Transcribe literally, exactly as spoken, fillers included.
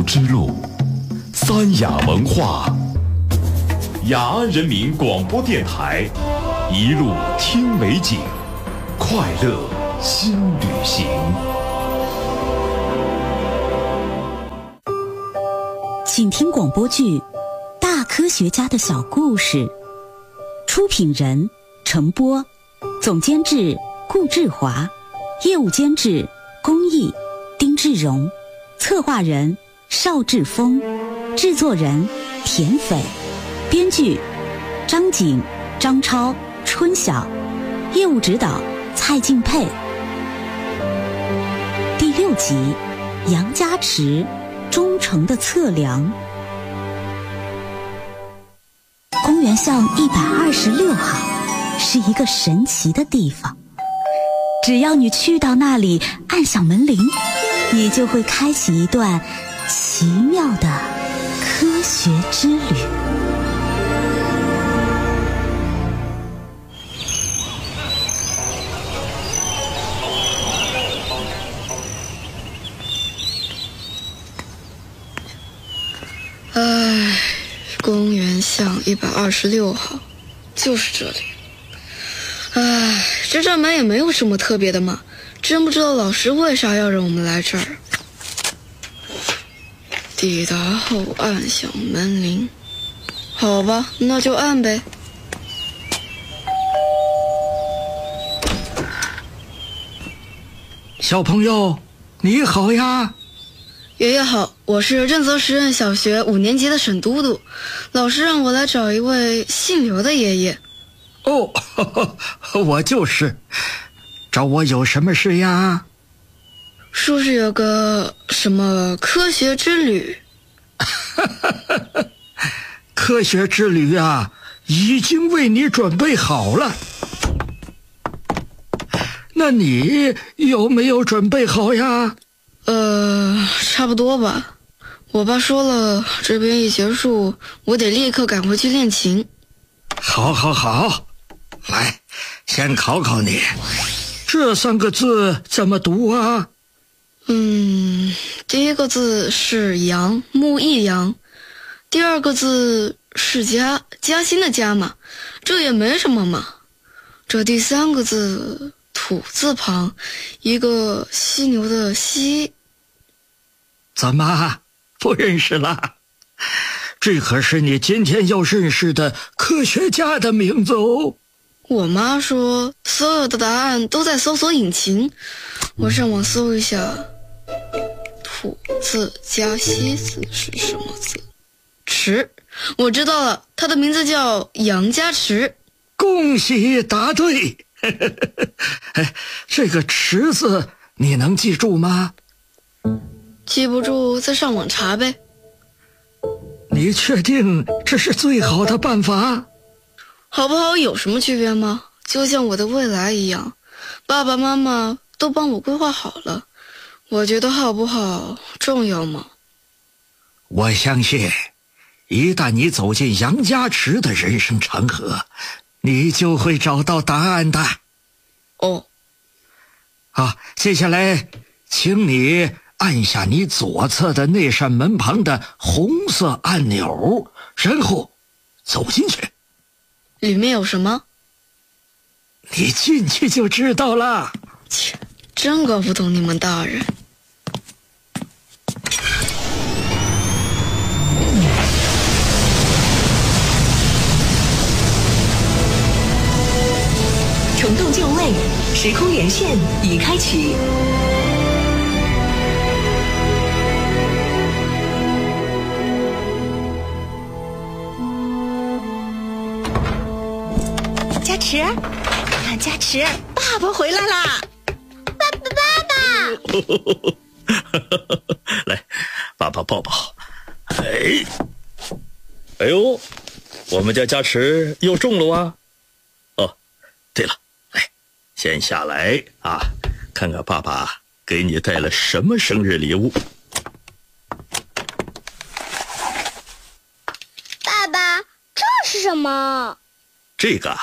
之路，三雅文化，雅安人民广播电台，一路听美景，快乐新旅行。 请听广播剧《大科学家的小故事》，出品人程波，总监制顾志华，业务监制龚毅、丁志荣，策划人邵志峰，制作人田斐，编剧张景、张超、春晓，业务指导蔡敬佩。第六集，杨家池忠诚的测量。公园巷一百二十六号是一个神奇的地方，只要你去到那里按响门铃，你就会开启一段奇妙的科学之旅。 唉，公园巷一百二十六号，就是这里。唉，这扇门也没有什么特别的嘛，真不知道老师为啥要让我们来这儿。抵达后按响门铃，好吧，那就按呗。 小朋友，你好呀。 爷爷好，我是正泽实验小学五年级的沈嘟嘟，老师让我来找一位姓刘的爷爷。 哦，呵呵，我就是，找我有什么事呀？ 说是有个什么科学之旅。 科学之旅啊，已经为你准备好了。那你有没有准备好呀？ 呃，差不多吧。我爸说了，这边一结束，我得立刻赶回去练琴。 好好好，来，先考考你，这三个字怎么读啊？ 嗯，第一个字是杨，木易杨。第二个字是加，加薪的加嘛，这也没什么嘛。这第三个字土字旁，一个犀牛的犀。 怎么不认识了？这可是你今天要认识的科学家的名字哦。 我妈说所有的答案都在搜索引擎，我上网搜一下，土字加西字是什么字？池，我知道了，他的名字叫杨家池。 恭喜答对。哎，这个池字你能记住吗？ 记不住再上网查呗。 你确定这是最好的办法？ 好不好有什么区别吗？就像我的未来一样，爸爸妈妈都帮我规划好了，我觉得好不好重要吗？ 我相信一旦你走进杨家池的人生长河，你就会找到答案的。 哦， 好，接下来请你按下你左侧的那扇门旁的红色按钮，然后走进去。 里面有什么？ 你进去就知道了。 切，真搞不懂你们大人。 虫洞就位，时空连线已开启。 加持，看加持，爸爸回来啦！ 爸爸，爸爸！来，爸爸抱抱。哎，哎呦，我们家加持又中了啊！哦，对了，来，先下来啊，看看爸爸给你带了什么生日礼物。 爸爸，这是什么？ 这个啊，